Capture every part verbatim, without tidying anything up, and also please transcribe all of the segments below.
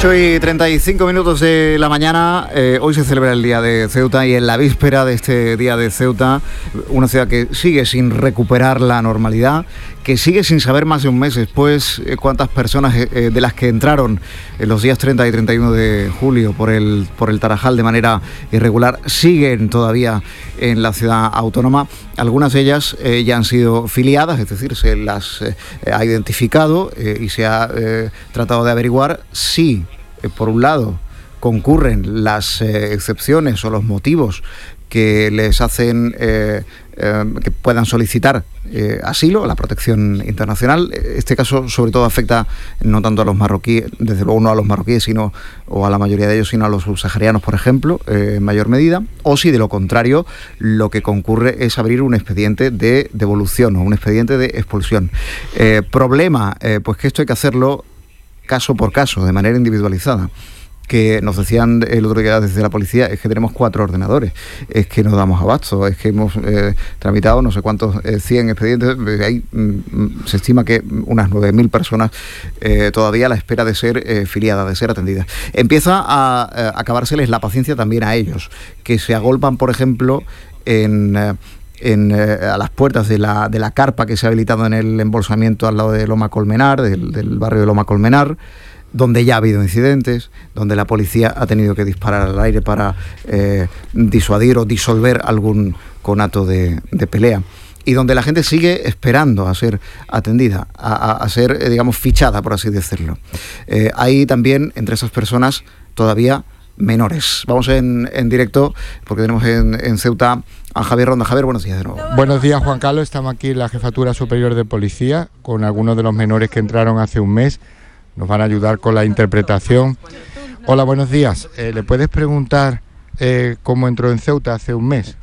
ocho y treinta y cinco minutos de la mañana. Eh, hoy se celebra el Día de Ceuta y en la víspera de este Día de Ceuta, una ciudad que sigue sin recuperar la normalidad, que sigue sin saber más de un mes después eh, cuántas personas eh, de las que entraron en los días treinta y treinta y uno de julio por el, por el Tarajal de manera irregular siguen todavía en la ciudad autónoma. Algunas de ellas eh, ya han sido filiadas, es decir, se las eh, ha identificado eh, y se ha eh, tratado de averiguar si, eh, por un lado, concurren las eh, excepciones o los motivos que les hacen eh, eh, que puedan solicitar eh, asilo, la protección internacional. Este caso sobre todo afecta no tanto a los marroquíes, desde luego no a los marroquíes, sino o a la mayoría de ellos, sino a los subsaharianos, por ejemplo, eh, en mayor medida, o si de lo contrario lo que concurre es abrir un expediente de devolución o un expediente de expulsión. Eh, problema, eh, pues que esto hay que hacerlo caso por caso, de manera individualizada. Que nos decían el otro día desde la policía, es que tenemos cuatro ordenadores, es que no damos abasto, es que hemos eh, tramitado no sé cuántos, eh, cien expedientes, hay, mm, se estima que unas nueve mil personas eh, todavía a la espera de ser eh, filiadas, de ser atendidas. Empieza a, a acabárseles la paciencia también a ellos, que se agolpan, por ejemplo, en... Eh, En, eh, a las puertas de la, de la carpa que se ha habilitado en el embolsamiento al lado de Loma Colmenar, del, del barrio de Loma Colmenar, donde ya ha habido incidentes, donde la policía ha tenido que disparar al aire para eh, disuadir o disolver algún conato de, de pelea, y donde la gente sigue esperando a ser atendida, a, a, a ser, eh, digamos, fichada, por así decirlo. Eh, hay también entre esas personas todavía menores. Vamos en, en directo, porque tenemos en, en Ceuta a Javier Ronda. Javier, buenos días de nuevo. Buenos días, Juan Carlos. Estamos aquí en la Jefatura Superior de Policía con algunos de los menores que entraron hace un mes. Nos van a ayudar con la interpretación. Hola, buenos días. Eh, ¿Le puedes preguntar eh, cómo entró en Ceuta hace un mes?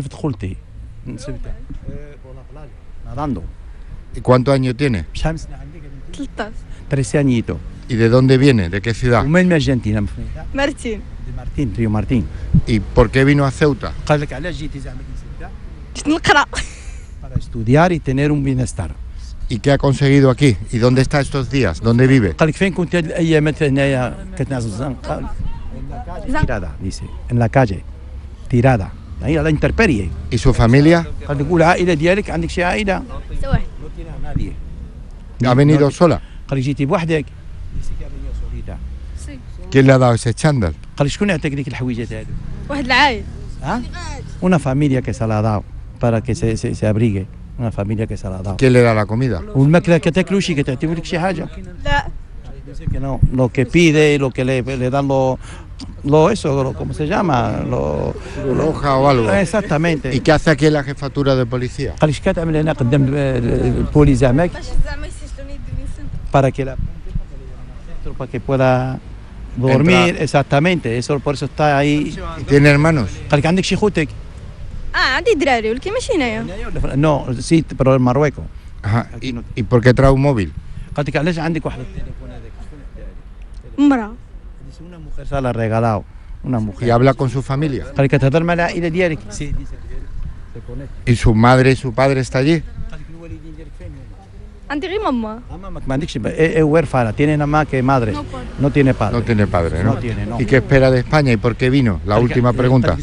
Nadando. ¿Y cuántos años tiene? trece añitos. ¿Y de dónde viene? ¿De qué ciudad? ومن Argentina. Martín. De Martín, Río Martín. ¿Y por qué vino a Ceuta? قال لك علاش جيتي زعما كي جيت نقرا. Para estudiar y tener un bienestar. ¿Y qué ha conseguido aquí? ¿Y dónde está estos días? ¿Dónde vive? قال لك فين كنت هاد الايامات هنايا كتنعس الزنقه؟ tirada, dice, en la calle. Tirada. هي على intemperie. ¿Y su familia? قال لك العائله ديالك عندك شي عائله؟ سواء. No tiene a nadie. ¿Ha venido sola? قال لك جيتي بوحدك؟ dice que ha venido solita. Sí. ¿Quién le ha dado ese chándal? قال لك شكون عطاك ديك الحويجات هادو؟ واحد العايل. ¿Ah? Una familia que se la ha dado para que se, se, se abrigue. Una familia que se la ha dado. ¿Quién le da la comida? والماكله كتاكلوا شي كتعطيو لك شي حاجه. لا. Dice que no, lo que pide, lo que le, le dan lo, lo eso, lo, ¿cómo se llama? Lo, ¿Roja o algo? Exactamente. ¿Y qué hace aquí en la Jefatura de Policía? قال لي اش كتعمل هنا قدام البولي زعماك باش زعما يسجلوني يدوني. para que la para que pueda dormir. Entra. Exactamente, eso por eso está ahí. ¿Y tiene hermanos? قال لك عندك شي خوتك؟ اه عندي دراري ولكن ماشي هنايا. No, sí, pero en Marruecos. Ajá. ¿Y, ¿Y por qué trae un móvil? قالت لك علاش عندك واحد التليفون هذاك؟ مرة. Dice una mujer se la ha regalado, una mujer. ¿Y habla con su familia? قال لك تهضر مع العائله ديالك؟ سي ¿Y su madre y su padre está allí? قال لك الوالدين ديالك فين هما؟ عندي غير ماما. ماماك ما عندكش es huérfana, tiene nada más que madre. No puede. No tiene padre. No tiene padre, ¿no? No tiene, no. ¿Y qué espera de España y por qué vino? La última pregunta.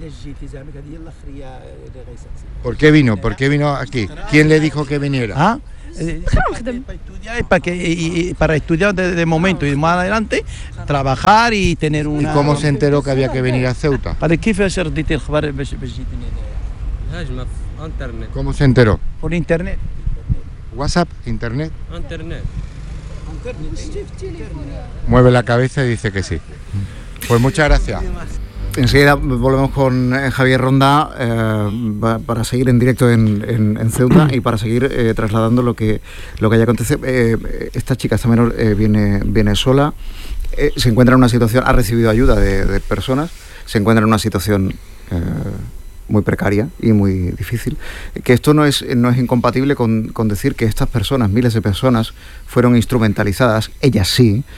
¿Por qué vino? ¿Por qué vino aquí? ¿Quién le dijo que viniera? ¿Ah? نخدم. Para estudiar, para, que, y, y para estudiar de, de momento y más adelante trabajar y tener ¿Y una. cómo se enteró que había que venir a Ceuta? para كيفاش رديتي الخبر باش باش جيتني هنايا؟ هجمة في انترنت ¿Cómo se enteró? por internet. ¿WhatsApp? ¿Internet? انترنت Mueve la cabeza y dice que sí. Pues muchas gracias. Enseguida volvemos con eh, Javier Ronda eh, pa- para seguir en directo en, en, en Ceuta y para seguir eh, trasladando lo que lo que haya acontecido. Eh, esta chica, esta menor, eh, viene, viene sola, eh, se encuentra en una situación, ha recibido ayuda de, de personas, se encuentra en una situación eh, muy precaria y muy difícil. Que esto no es, no es incompatible con, con decir que estas personas, miles de personas, fueron instrumentalizadas, ellas sí,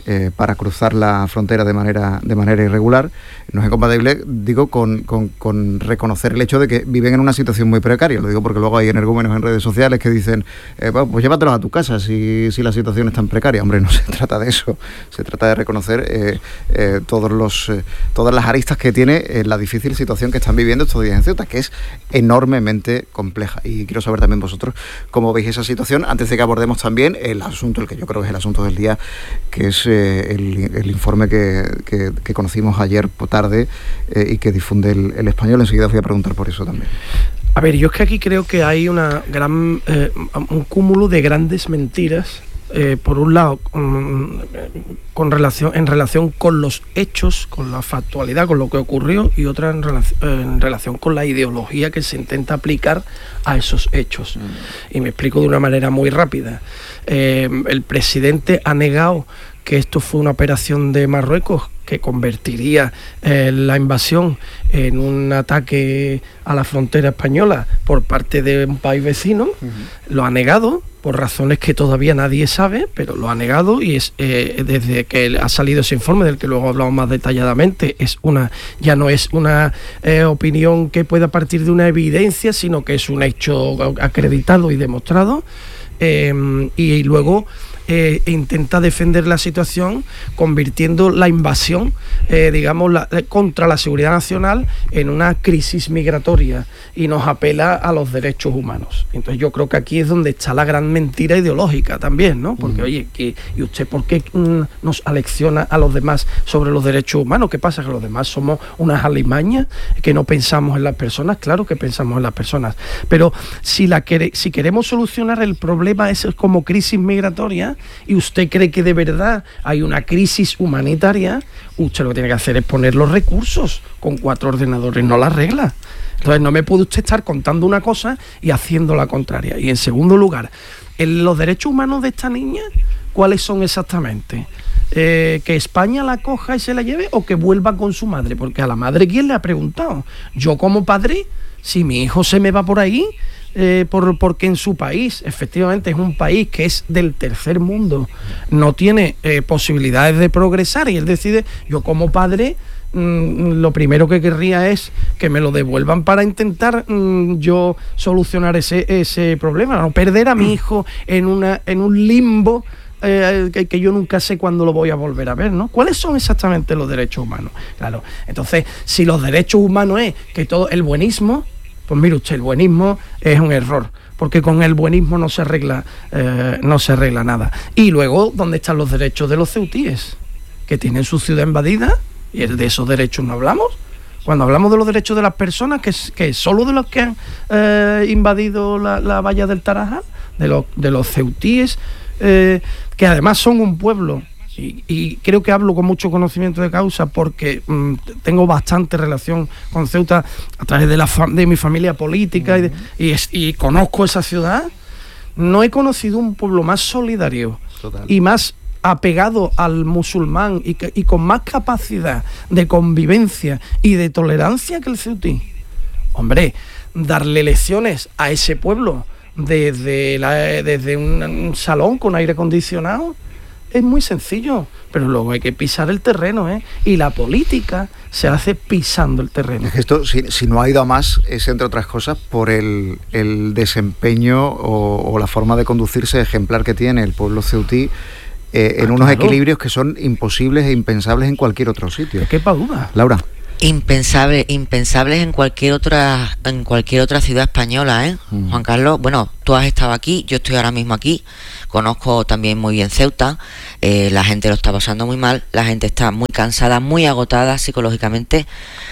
eh, para cruzar la frontera de manera, de manera irregular, no es incompatible, digo, con, con, con reconocer el hecho de que viven en una situación muy precaria. Lo digo porque luego hay energúmenos en redes sociales que dicen, eh, pues llévatelos a tu casa si, si la situación es tan precaria. Hombre, no se trata de eso, se trata de reconocer eh, eh, todos los, eh, todas las aristas que tiene eh, la difícil situación que están viviendo estos días en Ceuta, que es enormemente compleja. Y quiero saber también vosotros cómo veis esa situación, antes de que abordemos también el asunto, el que yo creo que es el asunto del día, que es eh, el, el informe que, que, que conocimos ayer por tarde eh, y que difunde el, el Español. Enseguida os voy a preguntar por eso también. A ver, yo es que aquí creo que hay una gran eh, un cúmulo de grandes mentiras. Eh, por un lado, con, con relación, en relación con los hechos, con la factualidad, con lo que ocurrió, y otra en relación, en relación con la ideología que se intenta aplicar a esos hechos. Mm. Y me explico de una manera muy rápida. Eh, el presidente ha negado que esto fue una operación de Marruecos que convertiría eh, la invasión en un ataque a la frontera española por parte de un país vecino. Uh-huh. Lo ha negado por razones que todavía nadie sabe, pero lo ha negado, y es eh, desde que ha salido ese informe, del que luego hablamos más detalladamente, es una ya no es una eh, opinión que pueda partir de una evidencia, sino que es un hecho acreditado y demostrado. Eh, y luego eh, intenta defender la situación convirtiendo la invasión, eh, digamos, la, contra la seguridad nacional en una crisis migratoria, y nos apela a los derechos humanos. Entonces yo creo que aquí es donde está la gran mentira ideológica también, ¿no? Porque, mm. oye, que, ¿y usted por qué mm, nos alecciona a los demás sobre los derechos humanos? ¿Qué pasa? ¿Que los demás somos unas alimañas que no pensamos en las personas? Claro que pensamos en las personas, pero si, la quere, si queremos solucionar el problema es como crisis migratoria, y usted cree que de verdad hay una crisis humanitaria, usted lo que tiene que hacer es poner los recursos. Con cuatro ordenadores no la arregla. Entonces no me puede usted estar contando una cosa y haciendo la contraria. Y en segundo lugar, en los derechos humanos de esta niña, ¿cuáles son exactamente? Eh, ¿Que España la coja y se la lleve, o que vuelva con su madre? Porque a la madre, ¿quién le ha preguntado? Yo como padre, si mi hijo se me va por ahí, Eh, por, porque en su país, efectivamente es un país que es del tercer mundo, no tiene eh, posibilidades de progresar, y él decide, yo como padre mmm, lo primero que querría es que me lo devuelvan para intentar mmm, yo solucionar ese, ese problema, no perder a mi hijo en, una, en un limbo eh, que, que yo nunca sé cuándo lo voy a volver a ver, ¿no? ¿Cuáles son exactamente los derechos humanos? Claro, entonces, si los derechos humanos es que todo el buenismo, pues mire usted, el buenismo es un error, porque con el buenismo no se arregla eh, no se arregla nada. Y luego, ¿dónde están los derechos de los ceutíes? Que tienen su ciudad invadida, y de esos derechos no hablamos. Cuando hablamos de los derechos de las personas, que es, que es solo de los que han eh, invadido la, la valla del Tarajal, de los, de los ceutíes, eh, que además son un pueblo. Y, y creo que hablo con mucho conocimiento de causa, porque mmm, tengo bastante relación con Ceuta a través de, la fam- de mi familia política, uh-huh. y, de, y, y conozco esa ciudad. No he conocido un pueblo más solidario Total. y más apegado al musulmán, y, que, y con más capacidad de convivencia y de tolerancia que el ceutí. Hombre, darle lecciones a ese pueblo desde, la, desde un, un salón con aire acondicionado es muy sencillo, pero luego hay que pisar el terreno, ¿eh? Y la política se hace pisando el terreno. Esto, si, si no ha ido a más, es entre otras cosas por el, el desempeño o, o la forma de conducirse ejemplar que tiene el pueblo ceutí, eh, en ah, unos claro. equilibrios que son imposibles e impensables en cualquier otro sitio. ¿De qué pa' duda? Laura. Impensable, impensables en cualquier otra en cualquier otra ciudad española, ¿eh? Mm. Juan Carlos, bueno, tú has estado aquí, yo estoy ahora mismo aquí, conozco también muy bien Ceuta, eh, la gente lo está pasando muy mal, la gente está muy cansada, muy agotada psicológicamente.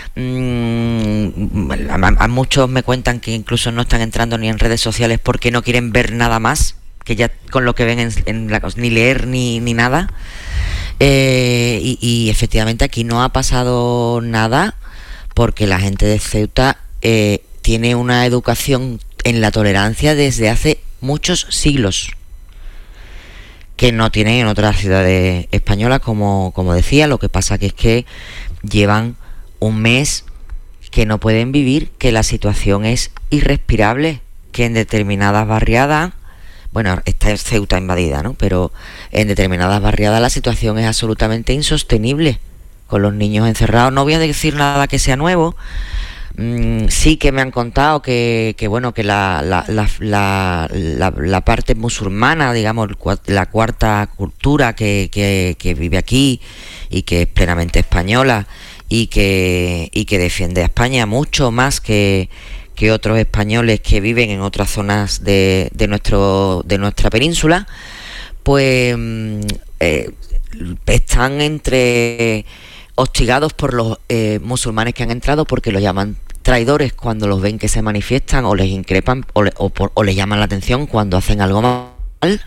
Mm, a, a muchos me cuentan que incluso no están entrando ni en redes sociales porque no quieren ver nada más, que ya con lo que ven en, en la, ni leer ni, ni nada. Eh, y, y efectivamente aquí no ha pasado nada, porque la gente de Ceuta eh, tiene una educación en la tolerancia desde hace muchos siglos, que no tienen en otras ciudades españolas, como, como decía. Lo que pasa que es que llevan un mes que no pueden vivir, que la situación es irrespirable, que en determinadas barriadas bueno, está Ceuta invadida, ¿no? Pero en determinadas barriadas la situación es absolutamente insostenible, con los niños encerrados. No voy a decir nada que sea nuevo. Mm, sí que me han contado que, que bueno, que la, la, la, la, la, la parte musulmana, digamos, la cuarta cultura que, que, que vive aquí y que es plenamente española y que, y que defiende a España mucho más que, que otros españoles que viven en otras zonas de, de, nuestro, de nuestra península, pues eh, están entre... hostigados por los eh, musulmanes que han entrado, porque los llaman traidores cuando los ven que se manifiestan, o les increpan o, le, o, por, o les llaman la atención cuando hacen algo mal.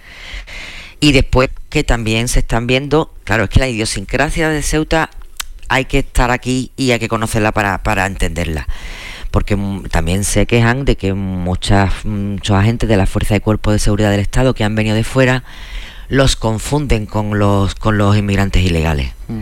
Y después que también se están viendo, claro, es que la idiosincrasia de Ceuta hay que estar aquí y hay que conocerla para, para entenderla, porque también se quejan de que muchas, muchos agentes de la Fuerza y Cuerpo de Seguridad del Estado que han venido de fuera los confunden con los, con los inmigrantes ilegales. Mm.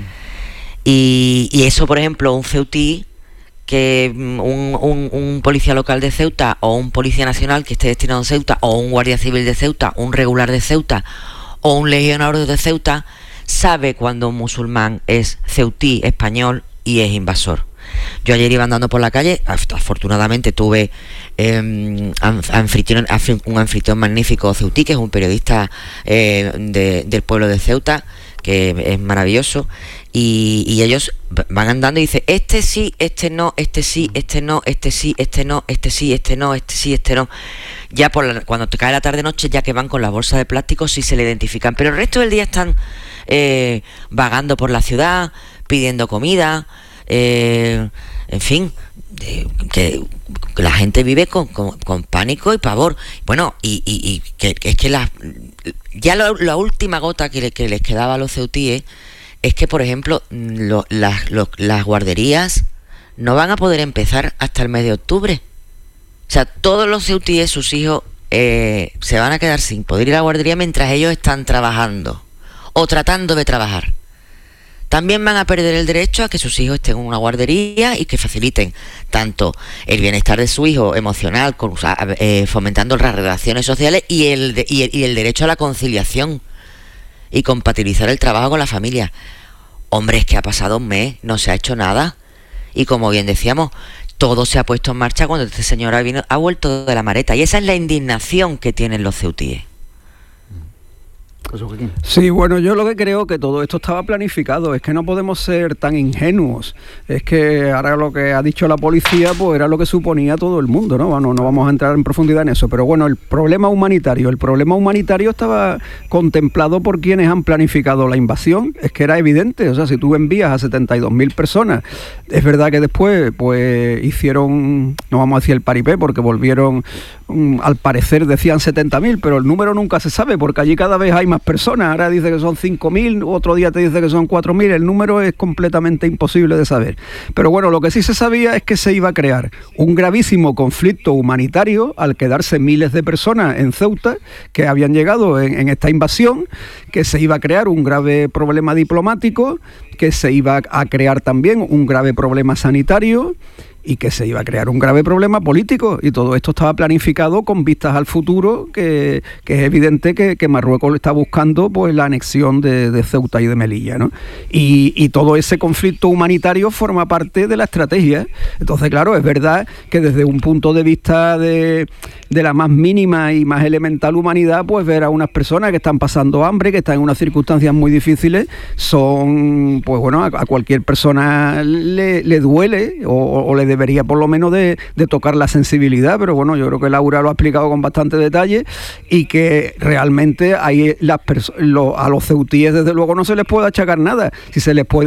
Y, y eso, por ejemplo, un ceutí, que un, un, un policía local de Ceuta o un policía nacional que esté destinado en Ceuta o un guardia civil de Ceuta, un regular de Ceuta o un legionario de Ceuta, sabe cuando un musulmán es ceutí, español y es invasor. Yo ayer iba andando por la calle, afortunadamente tuve eh, anfitrión, un anfitrión magnífico ceutí, que es un periodista eh, de, del pueblo de Ceuta, que es maravilloso, y, y ellos van andando y dicen, este sí, este no, este sí, este no, este sí, este no, este sí, este no, este sí, este no. Ya por la, cuando te cae la tarde-noche, ya que van con la bolsa de plástico, sí se le identifican, pero el resto del día están eh, vagando por la ciudad, pidiendo comida, eh, en fin, eh, que, que la gente vive con, con, con pánico y pavor. Bueno, y, y, y que, que es que la, ya lo, la última gota que, le, que les quedaba a los ceutíes es que, por ejemplo, lo, las, lo, las guarderías no van a poder empezar hasta el mes de octubre. O sea, todos los ceutíes, sus hijos, eh, se van a quedar sin poder ir a la guardería mientras ellos están trabajando o tratando de trabajar. También van a perder el derecho a que sus hijos estén en una guardería y que faciliten tanto el bienestar de su hijo emocional, con, eh, fomentando las relaciones sociales y el, de, y, el, y el derecho a la conciliación y compatibilizar el trabajo con la familia. Hombre, es que ha pasado un mes, no se ha hecho nada. Y como bien decíamos, todo se ha puesto en marcha cuando este señor ha, vino, ha vuelto de la Mareta. Y esa es la indignación que tienen los ceutíes. Sí, bueno, yo lo que creo que todo esto estaba planificado, es que no podemos ser tan ingenuos, es que ahora lo que ha dicho la policía pues era lo que suponía todo el mundo, ¿no? Bueno, no vamos a entrar en profundidad en eso, pero bueno, el problema humanitario, el problema humanitario estaba contemplado por quienes han planificado la invasión, es que era evidente, o sea, si tú envías a setenta y dos mil personas, es verdad que después pues hicieron, no vamos a decir el paripé, porque volvieron, um, al parecer decían setenta mil, pero el número nunca se sabe, porque allí cada vez hay más personas, ahora dice que son cinco mil, otro día te dice que son cuatro mil, el número es completamente imposible de saber. Pero bueno, lo que sí se sabía es que se iba a crear un gravísimo conflicto humanitario al quedarse miles de personas en Ceuta que habían llegado en, en esta invasión, que se iba a crear un grave problema diplomático, que se iba a crear también un grave problema sanitario y que se iba a crear un grave problema político, y todo esto estaba planificado con vistas al futuro, que, que es evidente que, que Marruecos está buscando pues la anexión de, de Ceuta y de Melilla, ¿no? Y, y todo ese conflicto humanitario forma parte de la estrategia. Entonces, claro, es verdad que desde un punto de vista de, de la más mínima y más elemental humanidad, pues ver a unas personas que están pasando hambre, que están en unas circunstancias muy difíciles, son, pues bueno, a, a cualquier persona le, le duele o, o le debería por lo menos de, de tocar la sensibilidad, pero bueno, yo creo que Laura lo ha explicado con bastante detalle, y que realmente hay las perso- lo, a los ceutíes desde luego no se les puede achacar nada. Si se les puede